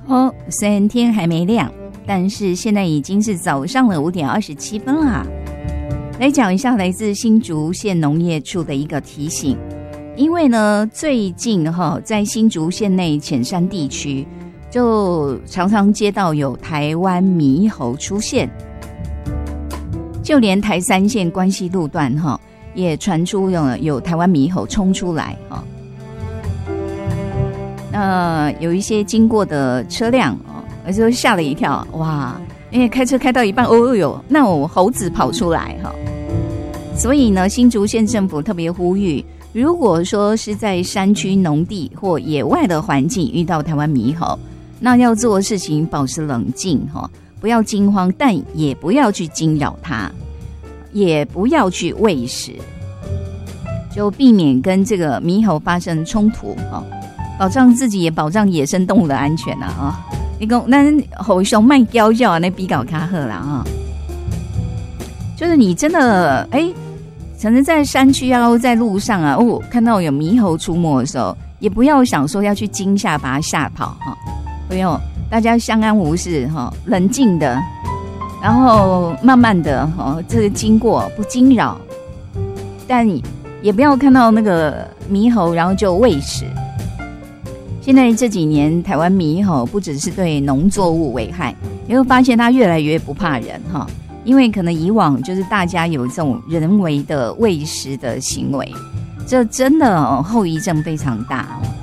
哦，虽然天还没亮，但是现在已经是早上的5点27分啦。来讲一下来自新竹县农业处的一个提醒，因为呢，最近在新竹县内浅山地区，就常常接到有台湾猕猴出现，就连台3线关西路段也传出有台湾猕猴冲出来那有一些经过的车辆我就吓了一跳，哇！因为开车开到一半，那我猴子跑出来所以呢，新竹县政府特别呼吁，如果说是在山区农地或野外的环境遇到台湾猕猴，那要做的事情保持冷静不要惊慌，但也不要去惊扰它，也不要去喂食，就避免跟这个猕猴发生冲突保障自己也保障野生动物的安全你讲咱猴熊卖娇叫那比较较好啦就是你真的可能在山区在路上看到有猕猴出没的时候，也不要想说要去惊吓把它吓跑不用，大家相安无事冷静的，然后慢慢的这个经过不惊扰，但也不要看到那个猕猴然后就喂食。现在这几年台湾猕猴不只是对农作物危害，你会发现它越来越不怕人因为可能以往就是大家有这种人为的喂食的行为，这真的后遗症非常大